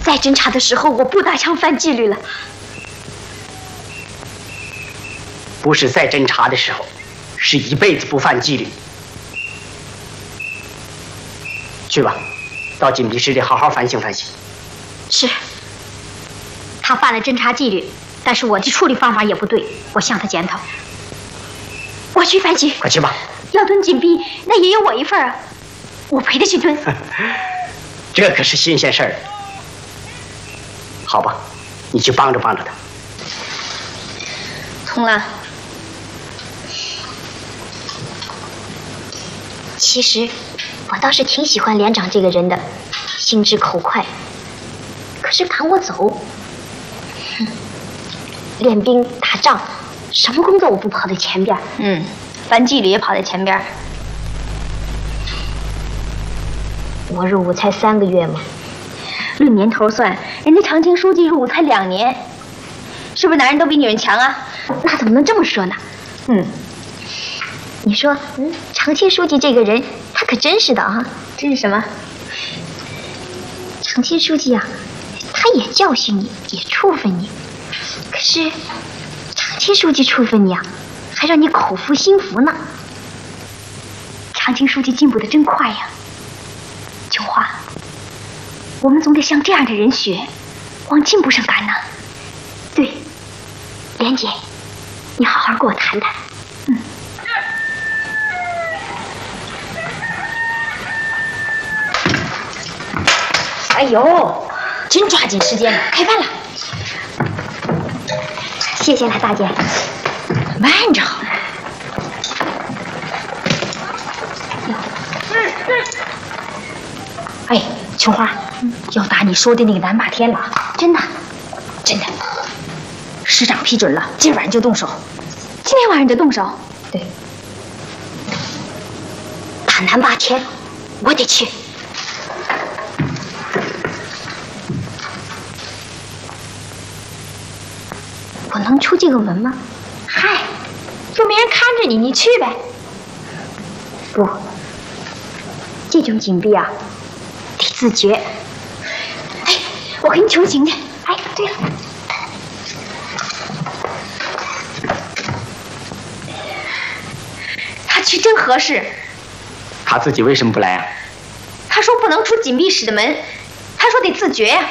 在侦查的时候，我不打枪犯纪律了。 不是在侦查的时候，是一辈子不犯纪律。去吧，到禁闭室里好好反省反省。 是。他犯了侦查纪律，但是我的处理方法也不对，我向他检讨。我去反击。 快去吧。 要蹲禁闭，那也有我一份啊，我陪他去蹲。 这可是新鲜事儿。好吧，你去帮着他。 从兰，其实我倒是挺喜欢连长这个人的，心直口快。可是赶我走，练兵打仗，什么工作我不跑在前边？反纪律也跑在前边。我入伍才3个月嘛，论年头算，人家长青书记入伍才2年，是不是男人都比女人强啊？那怎么能这么说呢？你说，长青书记这个人，他可真是的啊！真是什么？长青书记啊，他也教训你，也处分你，可是长青书记处分你啊，还让你口服心服呢。长青书记进步的真快呀！琼花，我们总得向这样的人学，往进步上赶呢。对，莲姐，你好好跟我谈谈。哎呦，真抓紧时间了，开饭了。谢谢了，大姐。慢着。哎，琼花，要打你说的那个南霸天了，真的，真的。师长批准了，今晚上就动手。今天晚上就动手？对。打南霸天，我得去。我能出这个门吗？嗨，又没人看着你，你去呗。不，这种紧闭啊，得自觉。哎，我给你求情去。哎，对了，他去真合适。 他自己为什么不来啊？ 他说不能出紧闭室的门，他说得自觉呀。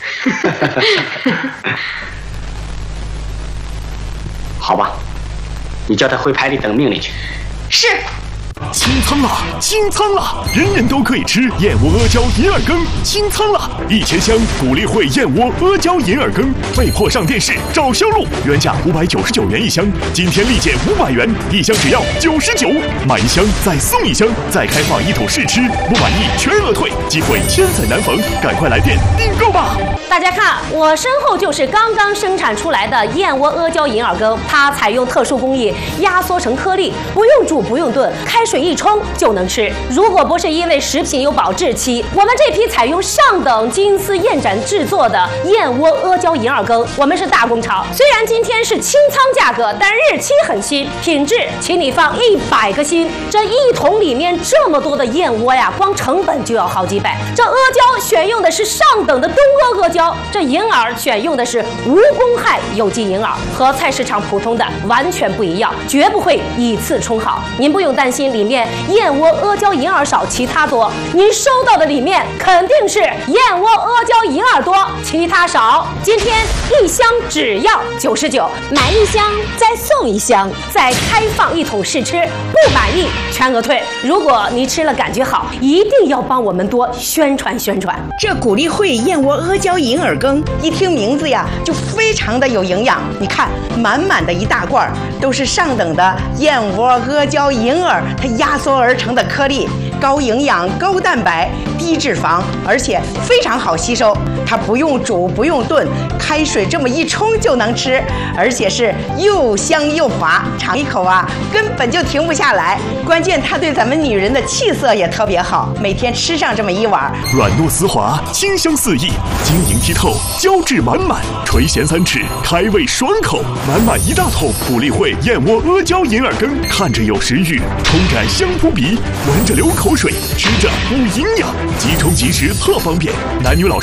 好吧，你叫他回排里等命令去。 是。 清仓了，清仓了！人人都可以吃燕窝阿胶银耳羹，清仓了！1000箱鼓励会燕窝阿胶银耳羹被迫上电视，找销路，原价599元1箱，今天立减500元，1箱只要99，买1箱再送1箱，再开放1桶试吃，不满意全额退，机会千载难逢，赶快来电订购吧！ 大家看，我身后就是刚刚生产出来的燕窝阿胶银耳羹，它采用特殊工艺压缩成颗粒，不用煮不用炖，开水一冲就能吃。如果不是因为食品有保质期，我们这批采用上等金丝燕盏制作的燕窝阿胶银耳羹，我们是大工厂。虽然今天是清仓价格，但日期很新，品质请你放100个心。这1桶里面这么多的燕窝呀，光成本就要好几百。这阿胶选用的是上等的东阿阿胶，这银耳选用的是无公害有机银耳，和菜市场普通的完全不一样，绝不会以次充好。您不用担心里面燕窝阿胶银耳少，其他多。您收到的里面肯定是燕窝阿胶银耳多，其他少。今天1箱只要99，买1箱再送1箱，再开放1桶试吃，不满意全额退。如果你吃了感觉好，一定要帮我们多宣传宣传。 这鼓励会燕窝阿胶银耳羹，一听名字呀就非常的有营养。你看，满满的一大罐，都是上等的燕窝阿胶银耳，它压缩而成的颗粒，高营养、高蛋白、低脂肪，而且非常好吸收。它不用煮，不用炖，开水这么一冲就能吃，而且是又香又滑，尝一口啊根本就停不下来。关键它对咱们女人的气色也特别好，每天吃上这么1碗， 软糯丝滑，清香四溢，晶莹剔透，胶质满满，垂涎3尺，开胃爽口，满满1大桶鼓励会燕窝阿胶银耳羹，看着有食欲，冲着香扑鼻，闻着流口水，吃着补营养，即冲即食特方便，男女老少